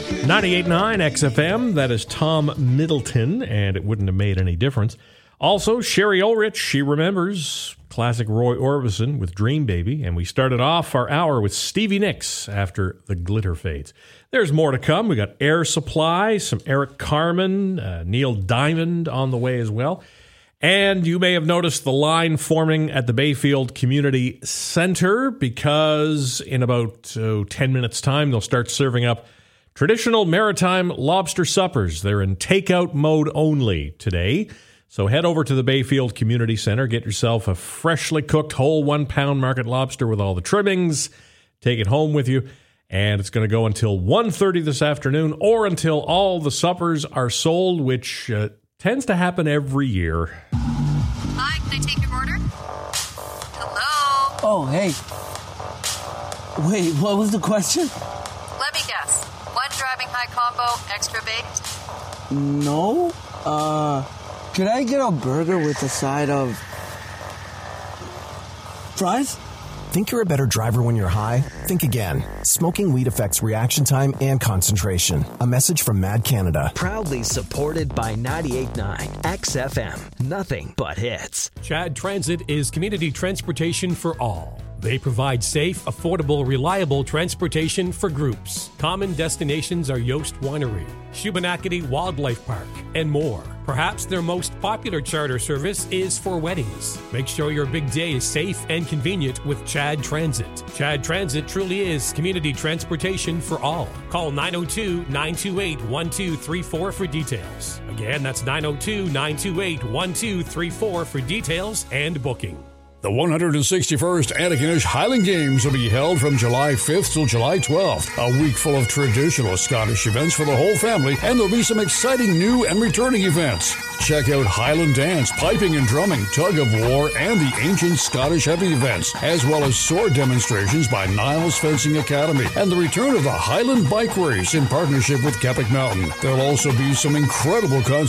98.9 XFM, that is Tom Middleton, and it wouldn't have made any difference. Also, Sherry Ulrich, she remembers classic Roy Orbison with Dream Baby, and we started off our hour with Stevie Nicks after The Glitter Fades. There's more to come. We got Air Supply, some Eric Carmen, Neil Diamond on the way as well. And you may have noticed the line forming at the Bayfield Community Center because in about 10 minutes' time, they'll start serving up traditional maritime lobster suppers. They're in takeout mode only today. So head over to the Bayfield Community Center, get yourself a freshly cooked whole 1 pound market lobster with all the trimmings, take it home with you, and it's going to go until 1:30 this afternoon or until all the suppers are sold, which tends to happen every year. Hi, can I take your order? Hello? Oh, hey. Wait, what was the question? Let me guess. One driving high combo, extra baked? No. Could I get a burger with a side of fries? Think you're a better driver when you're high? Think again. Smoking weed affects reaction time and concentration. A message from Mad Canada. Proudly supported by 98.9 XFM. Nothing but hits. Chad Transit is community transportation for all. They provide safe, affordable, reliable transportation for groups. Common destinations are Yost Winery, Shubenacadie Wildlife Park, and more. Perhaps their most popular charter service is for weddings. Make sure your big day is safe and convenient with Chad Transit. Chad Transit truly is community transportation for all. Call 902-928-1234 for details. Again, that's 902-928-1234 for details and booking. The 161st Antigonish Highland Games will be held from July 5th till July 12th. A week full of traditional Scottish events for the whole family, and there'll be some exciting new and returning events. Check out Highland dance, piping and drumming, tug of war, and the ancient Scottish heavy events, as well as sword demonstrations by Niles Fencing Academy, and the return of the Highland Bike Race in partnership with Keppoch Mountain. There'll also be some incredible concerts